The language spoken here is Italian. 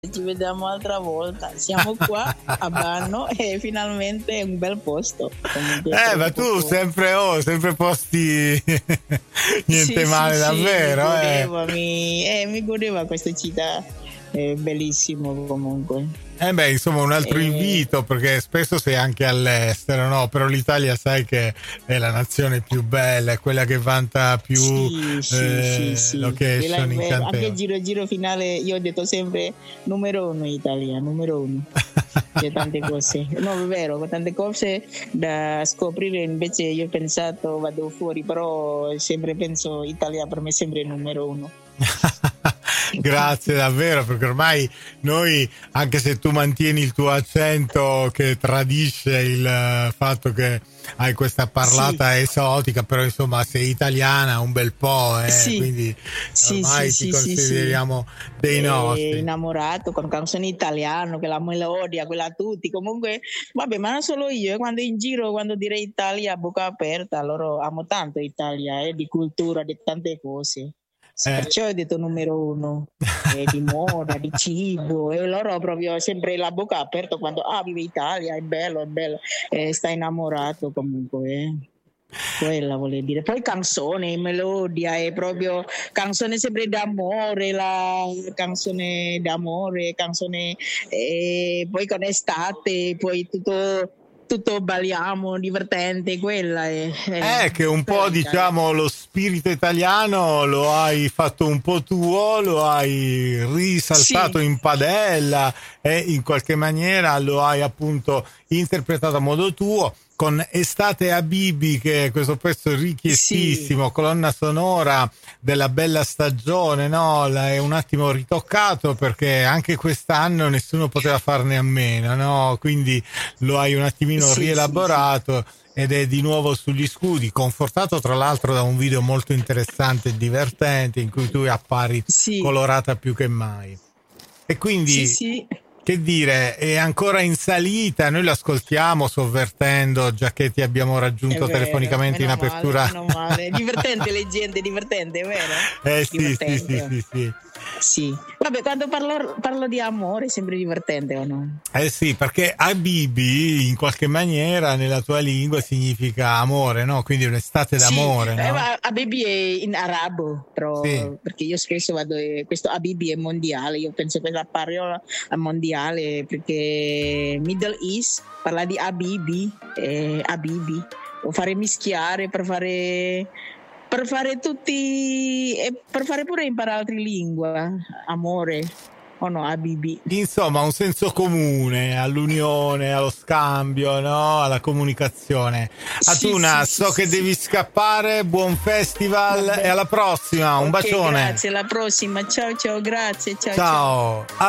ci vediamo altra volta. Siamo qua a Banno e finalmente è un bel posto. Ma tu sempre posti niente male, davvero. Mi godeva questa città, è bellissimo comunque. Insomma, un altro invito, perché spesso sei anche all'estero, no? Però l'Italia sai che è la nazione più bella, è quella che vanta più location incantevoli. Anche giro finale io ho detto sempre numero uno Italia, numero uno. C'è tante cose, no è vero, tante cose da scoprire, invece io ho pensato vado fuori, però sempre penso Italia per me è sempre numero uno. Grazie davvero, perché ormai noi, anche se tu mantieni il tuo accento che tradisce il fatto che hai questa parlata esotica, però insomma sei italiana un bel po', quindi ormai ti consideriamo dei nostri. Innamorato con canzoni italiane, quella melodia, quella tutti, comunque vabbè, ma non solo io, quando in giro, quando direi Italia a bocca aperta, loro amo tanto Italia, di cultura, di tante cose. Perciò ho detto numero uno, di moda, di cibo, e loro proprio sempre la bocca aperta quando vive Italia, è bello, sta innamorato comunque. Quella vuol dire. Poi canzone, melodia, è proprio canzone sempre d'amore, la canzone d'amore, canzone poi con estate, poi tutto balliamo, divertente, quella è che un po' diciamo lo spirito italiano lo hai fatto un po' tuo, lo hai risaltato in padella e in qualche maniera lo hai appunto interpretato a modo tuo, con Estate Habibi, che è questo pezzo richiestissimo, colonna sonora della bella stagione, no? È un attimo ritoccato perché anche quest'anno nessuno poteva farne a meno, no? Quindi lo hai un attimino rielaborato ed è di nuovo sugli scudi, confortato tra l'altro da un video molto interessante e divertente in cui tu appari colorata più che mai. E quindi che dire, è ancora in salita, noi l'ascoltiamo sovvertendo, già che ti abbiamo raggiunto telefonicamente in apertura. Male. Divertente, leggende, divertente, vero? Sì. Vabbè, quando parlo di amore è sempre divertente, o no? Sì, perché Habibi in qualche maniera nella tua lingua significa amore, no? Quindi un'estate d'amore, no? Habibi è in arabo, però perché io spesso vado, questo Habibi è mondiale, io penso che la parola mondiale, perché Middle East parla di Habibi, o fare mischiare per fare tutti, e per fare pure imparare altre lingue, amore, o no, Habibi. Insomma, un senso comune all'unione, allo scambio, no? Alla comunicazione. Atuna, so che devi scappare, buon festival e alla prossima, un bacione. Grazie, alla prossima, ciao, grazie, ciao.